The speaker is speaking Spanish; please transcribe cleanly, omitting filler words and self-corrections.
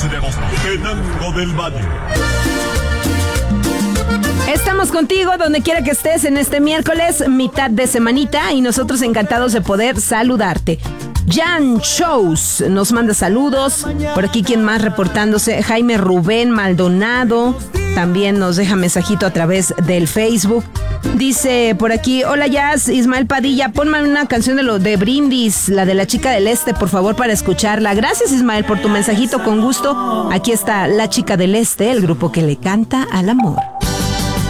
11 de agosto, Tenango del Valle. Estamos contigo donde quiera que estés en este miércoles, mitad de semanita, y nosotros encantados de poder saludarte. Jan Shows nos manda saludos. Por aquí, ¿quién más reportándose? Jaime Rubén Maldonado también nos deja mensajito a través del Facebook. Dice por aquí: hola Jazz, Ismael Padilla, ponme una canción de Brindis, la de La Chica del Este, por favor, para escucharla. Gracias, Ismael, por tu mensajito, con gusto. Aquí está La Chica del Este, el grupo que le canta al amor.